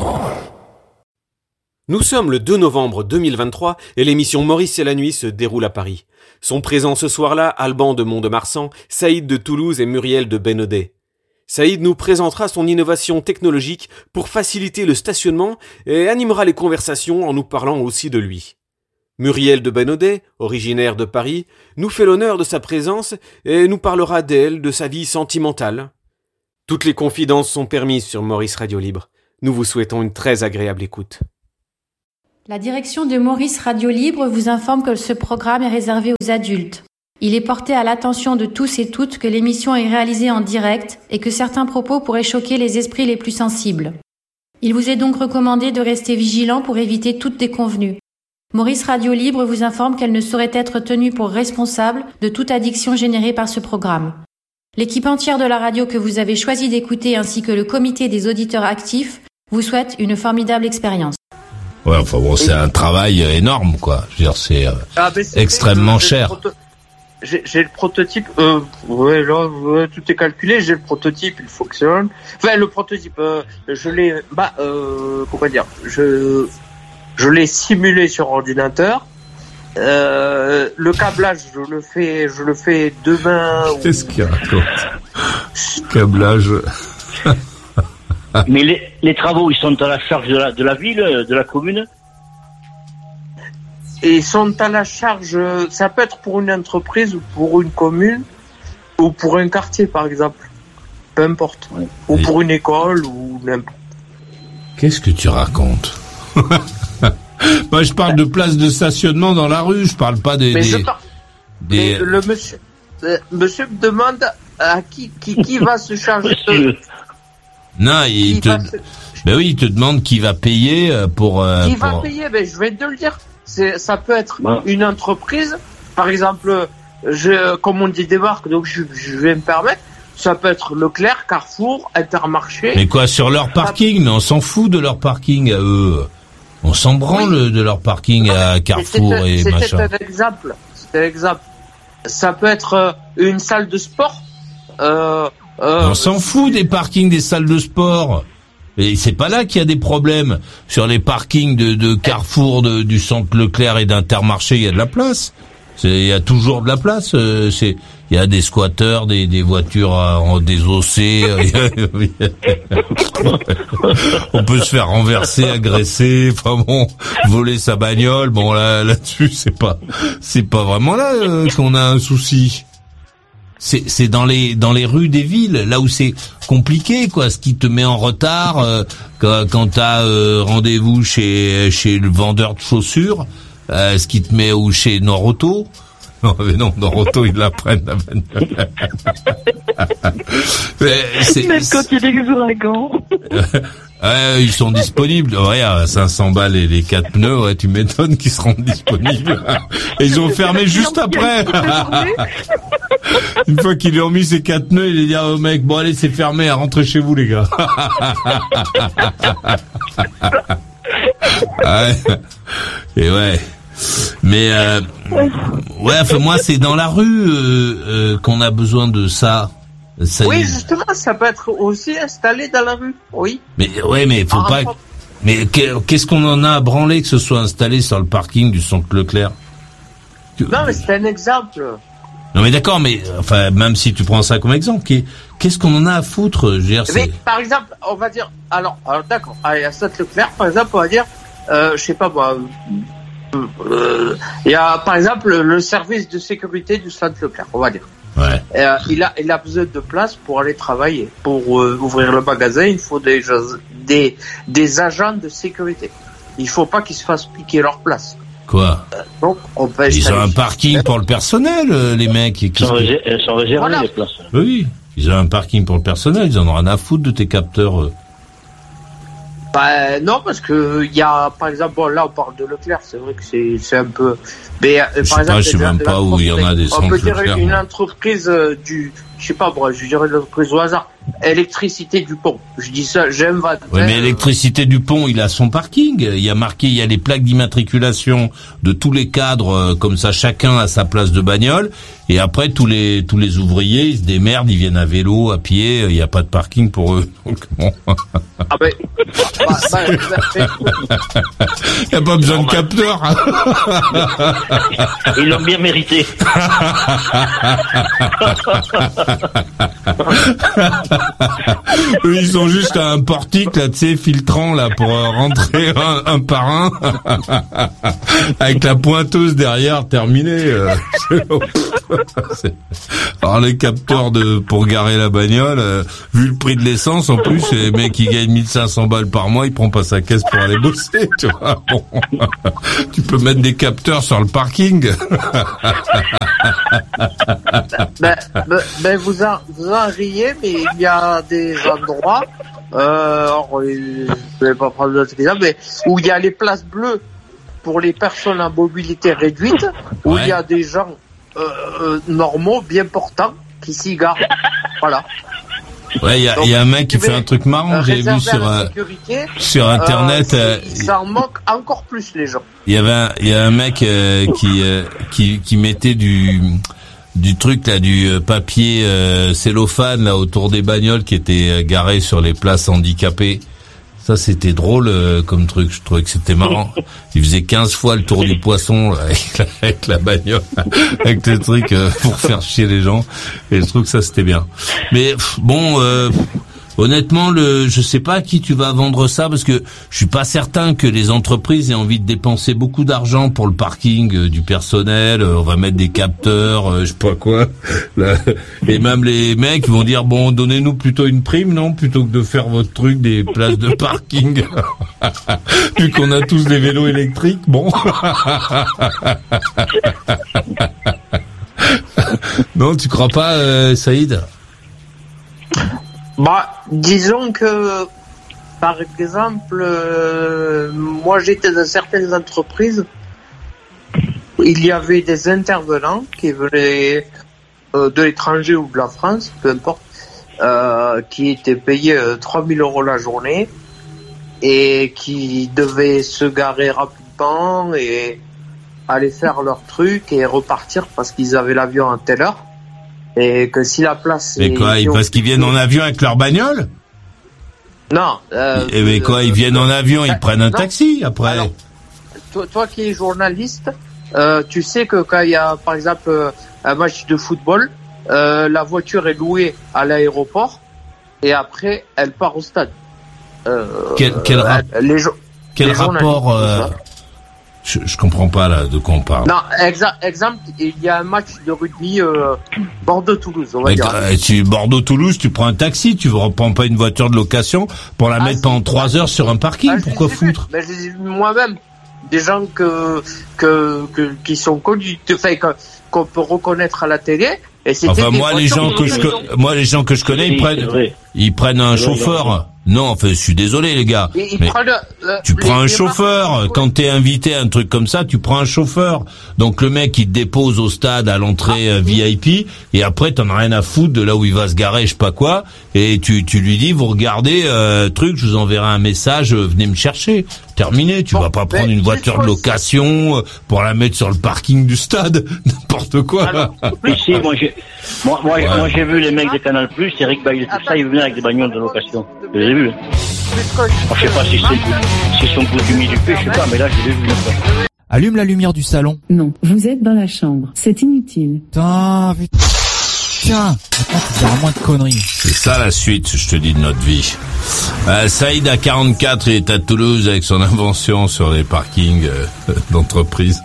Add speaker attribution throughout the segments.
Speaker 1: Nous sommes le 2 novembre 2023 et l'émission Maurice et la nuit se déroule à Paris. Sont présents ce soir-là Alban de Mont-de-Marsan, Saïd de Toulouse et Muriel de Bénodet. Saïd nous présentera son innovation technologique pour faciliter le stationnement et animera les conversations en nous parlant aussi de lui. Muriel de Bénodet, originaire de Paris, nous fait l'honneur de sa présence et nous parlera d'elle, de sa vie sentimentale. Toutes les confidences sont permises sur Maurice Radio Libre. Nous vous souhaitons une très agréable écoute.
Speaker 2: La direction de Maurice Radio Libre vous informe que ce programme est réservé aux adultes. Il est porté à l'attention de tous et toutes que l'émission est réalisée en direct et que certains propos pourraient choquer les esprits les plus sensibles. Il vous est donc recommandé de rester vigilant pour éviter toute déconvenue. Maurice Radio Libre vous informe qu'elle ne saurait être tenue pour responsable de toute addiction générée par ce programme. L'équipe entière de la radio que vous avez choisi d'écouter ainsi que le comité des auditeurs actifs vous souhaite une formidable expérience.
Speaker 3: Ouais, enfin bon, c'est un travail énorme, quoi. Je veux dire, c'est extrêmement cher.
Speaker 4: J'ai le prototype. Là, tout est calculé. J'ai le prototype, il fonctionne. Enfin, le prototype, je l'ai. Pourquoi dire, je l'ai simulé sur ordinateur. Le câblage, je le fais demain.
Speaker 3: Qu'est-ce qu'il raconte? Câblage.
Speaker 5: Mais les travaux, ils sont à la charge de la ville, de la commune?
Speaker 4: Et ils sont à la charge, ça peut être pour une entreprise ou pour une commune ou pour un quartier par exemple, peu importe, ouais. Ou pour une école ou n'importe.
Speaker 3: Qu'est-ce que tu racontes? Moi je parle de places de stationnement dans la rue, je parle pas des...
Speaker 4: Mais le monsieur me demande à qui va se charger de...
Speaker 3: Non, il te demande qui va payer pour...
Speaker 4: Qui va payer, je vais te le dire. Ça peut être une entreprise, par exemple, comme on dit des marques, donc je vais me permettre, ça peut être Leclerc, Carrefour, Intermarché.
Speaker 3: Mais quoi, sur leur parking? Mais on s'en fout de leur parking à eux. On s'en branle de leur parking à Carrefour et machin.
Speaker 4: C'était un exemple. Ça peut être une salle de sport.
Speaker 3: On s'en fout des parkings des salles de sport. Et c'est pas là qu'il y a des problèmes. Sur les parkings de Carrefour, du centre Leclerc et d'Intermarché, il y a de la place. Il y a toujours de la place. Il y a des squatteurs, des voitures en désossées. On peut se faire renverser, agresser, enfin bon, voler sa bagnole. Bon là-dessus, c'est pas vraiment là qu'on a un souci. C'est dans les rues des villes, là où c'est compliqué, quoi. Ce qui te met en retard quand t'as rendez-vous chez le vendeur de chaussures, ce qui te met chez Norauto. Non, mais non, Norauto, ils la prennent la bagnole.
Speaker 6: Même quand il est extravagant.
Speaker 3: Ils sont disponibles. Ouais, à 500 balles et les 4 pneus, ouais, tu m'étonnes qu'ils seront disponibles. Et ils ont fermé juste après. Une fois qu'ils lui ont mis ses 4 pneus, il a dit au mec, bon allez, c'est fermé, rentrez chez vous les gars. Ouais. Et ouais. Mais enfin moi c'est dans la rue qu'on a besoin de ça.
Speaker 4: Oui, justement, ça peut être aussi installé dans la rue. Oui.
Speaker 3: Mais faut pas. Mais qu'est-ce qu'on en a à branler que ce soit installé sur le parking du centre Leclerc?
Speaker 4: Non, mais c'est un exemple.
Speaker 3: Non, mais d'accord, mais enfin, même si tu prends ça comme exemple, qu'est-ce qu'on en a à foutre?
Speaker 4: Mais par exemple, on va dire, alors d'accord, à centre Leclerc, par exemple, on va dire, je sais pas moi. Il y a par exemple le service de sécurité du centre Leclerc, on va dire.
Speaker 3: Ouais.
Speaker 4: Il a besoin de place pour aller travailler. Pour ouvrir le magasin, il faut des agents de sécurité. Il faut pas qu'ils se fassent piquer leur place.
Speaker 3: Quoi?
Speaker 4: Donc on peut.
Speaker 3: Ils ont un parking pour le personnel, les mecs.
Speaker 5: Ils sont réservés les places.
Speaker 3: Oui, ils ont un parking pour le personnel. Ils en ont rien à foutre de tes capteurs.
Speaker 4: Non, parce que il y a, par exemple, là on parle de Leclerc, c'est vrai que c'est un peu. Mais par exemple,
Speaker 3: je sais même pas où il y en a des centres.
Speaker 4: On peut dire une entreprise je sais pas, je dirais l'entreprise au hasard, Électricité du Pont. Je dis ça, j'aime.
Speaker 3: Oui, mais Électricité du Pont, il a son parking. Il y a marqué, il y a les plaques d'immatriculation de tous les cadres, comme ça, chacun a sa place de bagnole. Et après, tous les ouvriers, ils se démerdent, ils viennent à vélo, à pied, il n'y a pas de parking pour eux. Donc, bon.
Speaker 4: Ah ben,
Speaker 3: il n'y a pas besoin de capteur.
Speaker 5: Ils l'ont bien mérité.
Speaker 3: Eux, ils ont juste un portique, là, tu sais, filtrant, là, pour rentrer un par un. Avec la pointeuse derrière, terminé. Alors, les capteurs pour garer la bagnole, vu le prix de l'essence, en plus, les mecs qui gagnent 1500 balles par mois, il prend pas sa caisse pour aller bosser, tu vois. Bon. Tu peux mettre des capteurs sur le parking.
Speaker 4: Vous en riez, mais il y a des endroits, je vais pas prendre d'autres exemples, mais où il y a les places bleues pour les personnes à mobilité réduite, où il y a des gens normaux, bien portants, qui s'y garent. Voilà.
Speaker 3: Ouais, il y a un mec qui fait un truc marrant, j'ai vu sur internet.
Speaker 4: Ça en manque encore plus, les gens.
Speaker 3: Il y a un mec qui mettait du truc là, du papier cellophane là autour des bagnoles qui étaient garées sur les places handicapées. Ça, c'était drôle comme truc. Je trouvais que c'était marrant. Il faisait 15 fois le tour du poisson là, avec la bagnole, avec le truc pour faire chier les gens. Et je trouve que ça, c'était bien. Mais bon, honnêtement, je sais pas à qui tu vas vendre ça, parce que je suis pas certain que les entreprises aient envie de dépenser beaucoup d'argent pour le parking du personnel. On va mettre des capteurs, je sais pas quoi. Là. Et même les mecs vont dire, bon, donnez-nous plutôt une prime, non, plutôt que de faire votre truc des places de parking. Vu qu'on a tous des vélos électriques, bon. Non, tu crois pas, Saïd?
Speaker 4: Disons que, par exemple, moi j'étais dans certaines entreprises, il y avait des intervenants qui venaient de l'étranger ou de la France, peu importe, qui étaient payés 3 000 € la journée et qui devaient se garer rapidement et aller faire leur truc et repartir parce qu'ils avaient l'avion à telle heure. Et que si la place...
Speaker 3: Mais quoi, parce qu'ils viennent en avion avec leur bagnole?
Speaker 4: Non.
Speaker 3: Mais quoi, ils viennent en avion, ils prennent un taxi après.
Speaker 4: Alors, toi qui es journaliste, tu sais que quand il y a, par exemple, un match de football, la voiture est louée à l'aéroport et après, elle part au stade.
Speaker 3: Quel rapport je comprends pas là de quoi on parle.
Speaker 4: Non, exemple, il y a un match de rugby Bordeaux-Toulouse, on va dire.
Speaker 3: Bordeaux-Toulouse, tu prends un taxi, tu ne reprends pas une voiture de location pour la mettre pendant 3 heures sur un parking, pourquoi foutre?
Speaker 4: Je les ai vus moi-même, des gens qui sont connus, qu'on peut reconnaître à la télé. Et
Speaker 3: moi les gens que je connais, ils prennent un chauffeur. Non, enfin, je suis désolé, les gars. Tu prends un chauffeur. Quand t'es invité à un truc comme ça, tu prends un chauffeur. Donc, le mec, il te dépose au stade à l'entrée VIP. Et après, t'en as rien à foutre de là où il va se garer, je sais pas quoi. Et tu lui dis, vous regardez, truc, je vous enverrai un message, venez me chercher. Terminé. Tu vas pas prendre une voiture de location pour la mettre sur le parking du stade. N'importe quoi.
Speaker 5: Alors, si, moi, j'ai vu les mecs de Canal+, Eric Bailly, tout ça, ils venaient avec des bagnoles de location. Je les ai vus. Je sais pas si sont coutumiers du fait, je sais pas, mais là, je les ai vus.
Speaker 7: Allume la lumière du salon.
Speaker 8: Non, vous êtes dans la chambre. C'est inutile.
Speaker 7: Putain, tiens, c'est vraiment de conneries.
Speaker 3: C'est ça la suite, je te dis, de notre vie. Saïd à 44, il est à Toulouse avec son invention sur les parkings d'entreprise.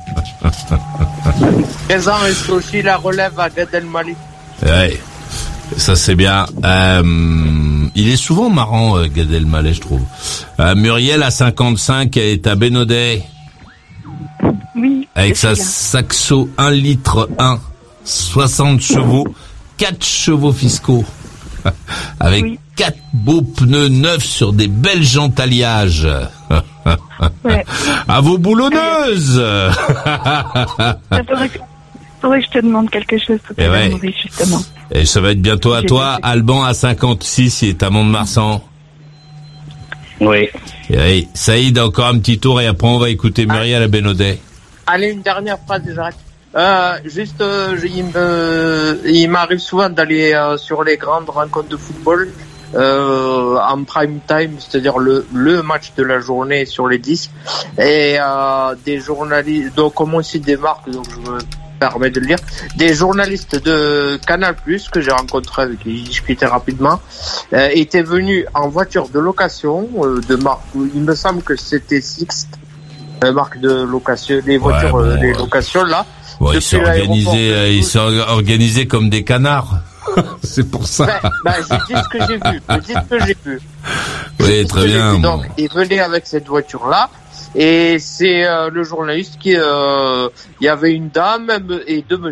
Speaker 4: 15 ans, est aussi la relève à Gad Elmaleh.
Speaker 3: Ouais, ça c'est bien. Il est souvent marrant, Gad Elmaleh, je trouve. Muriel à 55 est à Bénodet.
Speaker 6: Oui.
Speaker 3: Avec sa Saxo 1 litre 1, 60 chevaux, 4 chevaux fiscaux. Avec 4 beaux pneus neufs sur des belles jantes alliages.
Speaker 6: Ouais.
Speaker 3: À vos boulonneuses.
Speaker 6: Faudrait que je te demande quelque chose tout à l'heure, Maurice, justement.
Speaker 3: Et ça va être bientôt à toi. Alban à 56, il est à Mont-de-Marsan.
Speaker 5: Oui.
Speaker 3: Et Saïd, encore un petit tour et après on va écouter Muriel à Bénodet.
Speaker 4: Allez, une dernière phrase, j'arrête. Il m'arrive souvent d'aller sur les grandes rencontres de football en prime time, c'est-à-dire le match de la journée sur les 10, et des journalistes, donc comme aussi des marques, donc je me permets de le dire, des journalistes de Canal+, que j'ai rencontrés, avec qui j'ai discuté rapidement, étaient venus en voiture de location de marque, il me semble que c'était Sixt, marque de location, les voitures, les locations là.
Speaker 3: Bon, ils sont organisés comme des canards. C'est pour ça.
Speaker 4: Je dis ce que j'ai vu.
Speaker 3: Oui, très bien.
Speaker 4: Donc, ils venaient avec cette voiture-là. Et c'est le journaliste qui... il y avait une dame et deux messieurs.